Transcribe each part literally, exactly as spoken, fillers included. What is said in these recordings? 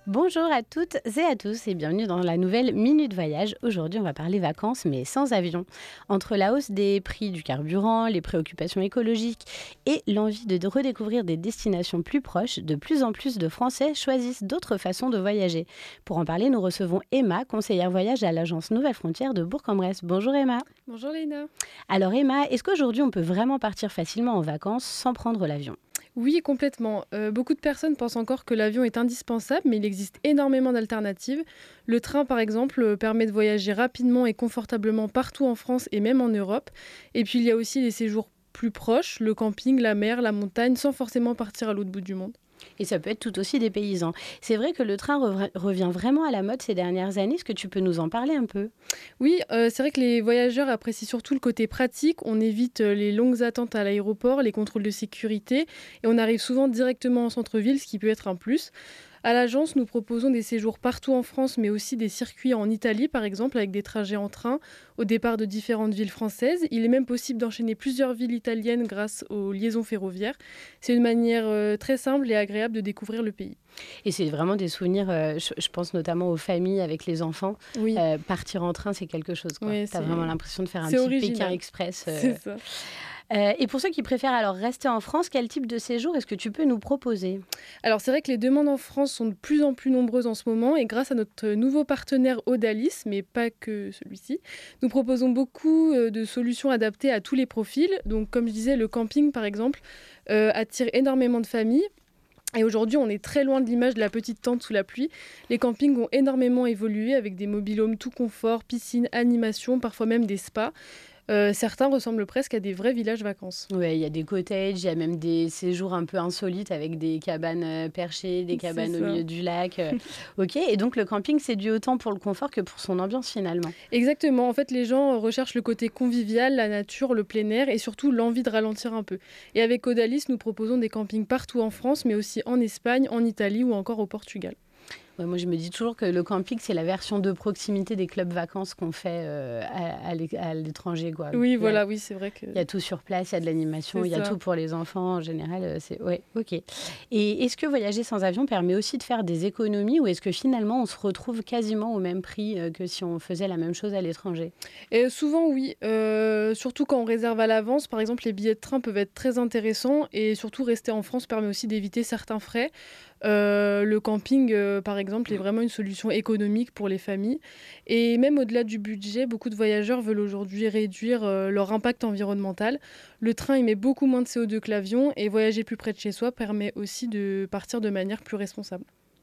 Bonjour à toutes et à tous et bienvenue dans la nouvelle Minute Voyage. Aujourd'hui, on va parler vacances, mais sans avion. Entre la hausse des prix du carburant, les préoccupations écologiques et l'envie de redécouvrir des destinations plus proches, de plus en plus de Français choisissent d'autres façons de voyager. Pour en parler, nous recevons Emma, conseillère voyage à l'agence Nouvelle Frontière de Bourg-en-Bresse. Bonjour Emma. Bonjour Léna. Alors Emma, est-ce qu'aujourd'hui on peut vraiment partir facilement en vacances sans prendre l'avion ? Oui, complètement. Euh, beaucoup de personnes pensent encore que l'avion est indispensable, mais il existe énormément d'alternatives. Le train, par exemple, euh, permet de voyager rapidement et confortablement partout en France et même en Europe. Et puis, il y a aussi les séjours plus proches, le camping, la mer, la montagne, sans forcément partir à l'autre bout du monde. Et ça peut être tout aussi dépaysant. C'est vrai que le train rev- revient vraiment à la mode ces dernières années. Est-ce que tu peux nous en parler un peu ? Oui, euh, c'est vrai que les voyageurs apprécient surtout le côté pratique. On évite euh, les longues attentes à l'aéroport, les contrôles de sécurité et on arrive souvent directement en centre-ville, ce qui peut être un plus. À l'agence, nous proposons des séjours partout en France, mais aussi des circuits en Italie, par exemple, avec des trajets en train au départ de différentes villes françaises. Il est même possible d'enchaîner plusieurs villes italiennes grâce aux liaisons ferroviaires. C'est une manière euh, très simple et agréable de découvrir le pays. Et c'est vraiment des souvenirs, euh, je, je pense notamment aux familles avec les enfants. Oui, Euh, partir en train, c'est quelque chose. Tu Oui, as c'est- vraiment l'impression de faire un c'est petit original. Pékin Express. euh. c'est ça. Euh, et pour ceux qui préfèrent alors rester en France, quel type de séjour est-ce que tu peux nous proposer ? Alors c'est vrai que les demandes en France sont de plus en plus nombreuses en ce moment et grâce à notre nouveau partenaire Odalis, mais pas que celui-ci, nous proposons beaucoup euh, de solutions adaptées à tous les profils. Donc comme je disais, le camping par exemple euh, attire énormément de familles. Et aujourd'hui, on est très loin de l'image de la petite tente sous la pluie. Les campings ont énormément évolué avec des mobil-homes tout confort, piscine, animation, parfois même des spas. Euh, certains ressemblent presque à des vrais villages vacances. Ouais, il y a des cottages, il y a même des séjours un peu insolites avec des cabanes euh, perchées, des C'est cabanes au ça. milieu du lac. euh. Ok, et donc le camping, c'est dû autant pour le confort que pour son ambiance finalement. Exactement. En fait, les gens recherchent le côté convivial, la nature, le plein air et surtout l'envie de ralentir un peu. Et avec Odalis, nous proposons des campings partout en France, mais aussi en Espagne, en Italie ou encore au Portugal. Ouais, moi, je me dis toujours que le camping, c'est la version de proximité des clubs vacances qu'on fait euh, à, à l'é- à l'étranger, quoi. Oui, Là, voilà, oui, c'est vrai que... il y a tout sur place, il y a de l'animation, C'est il y a ça. tout pour les enfants en général. euh, C'est ouais, ok. Et est-ce que voyager sans avion permet aussi de faire des économies ou est-ce que finalement on se retrouve quasiment au même prix euh, que si on faisait la même chose à l'étranger ? Et souvent, oui. Euh, surtout quand on réserve à l'avance. Par exemple, les billets de train peuvent être très intéressants. Et surtout, rester en France permet aussi d'éviter certains frais. Euh, le camping, euh, par exemple, est vraiment une solution économique pour les familles. Et même au-delà du budget, beaucoup de voyageurs veulent aujourd'hui réduire euh, leur impact environnemental. Le train émet beaucoup moins de C O deux que l'avion. Et voyager plus près de chez soi permet aussi de partir de manière plus responsable.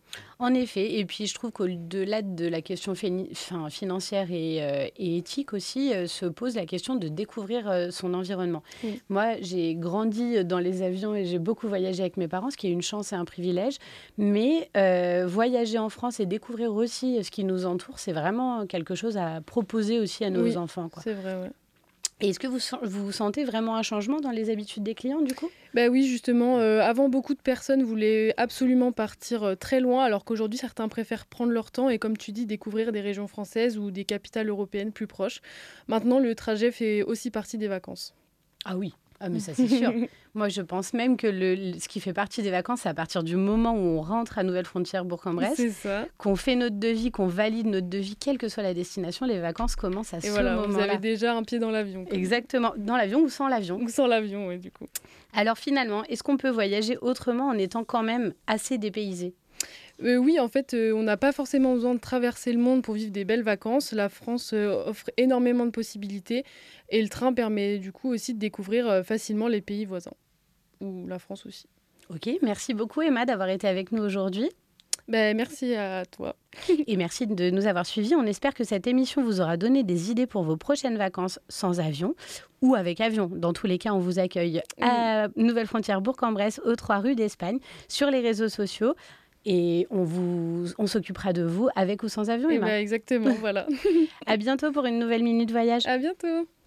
En effet, et puis je trouve qu'au-delà de la question féni- enfin, financière et, euh, et éthique aussi, euh, se pose la question de découvrir euh, son environnement. Oui. Moi, j'ai grandi dans les avions et j'ai beaucoup voyagé avec mes parents, ce qui est une chance et un privilège. Mais euh, voyager en France et découvrir aussi ce qui nous entoure, c'est vraiment quelque chose à proposer aussi à nos Oui, enfants, quoi. c'est vrai, ouais. Et est-ce que vous, sen- vous sentez vraiment un changement dans les habitudes des clients, du coup ? Bah oui, justement, euh, avant, beaucoup de personnes voulaient absolument partir euh, très loin, alors qu'aujourd'hui, certains préfèrent prendre leur temps et, comme tu dis, découvrir des régions françaises ou des capitales européennes plus proches. Maintenant, le trajet fait aussi partie des vacances. Ah oui, ah, mais ça c'est sûr. Moi je pense même que le, le- ce qui fait partie des vacances, c'est à partir du moment où on rentre à Nouvelle Frontière Bourg-en-Bresse, C'est ça. qu'on fait notre devis, qu'on valide notre devis, quelle que soit la destination, les vacances commencent à Et ce voilà, vous moment-là. avez déjà un pied dans l'avion. quoi. Exactement, dans l'avion ou sans l'avion. Ou sans l'avion, oui, du coup. Alors finalement, est-ce qu'on peut voyager autrement en étant quand même assez dépaysé ? Euh, oui, en fait, euh, on n'a pas forcément besoin de traverser le monde pour vivre des belles vacances. La France euh, offre énormément de possibilités et le train permet du coup aussi de découvrir euh, facilement les pays voisins. Ou la France aussi. Ok, merci beaucoup Emma d'avoir été avec nous aujourd'hui. Ben, merci à toi. Et merci de nous avoir suivis. On espère que cette émission vous aura donné des idées pour vos prochaines vacances sans avion ou avec avion. Dans tous les cas, on vous accueille à Nouvelle Frontière Bourg-en-Bresse, aux trois rues d'Espagne, sur les réseaux sociaux. Et on, vous, on s'occupera de vous avec ou sans avion, Et Emma. ben, exactement, voilà. À bientôt pour une nouvelle Minute Voyage. À bientôt.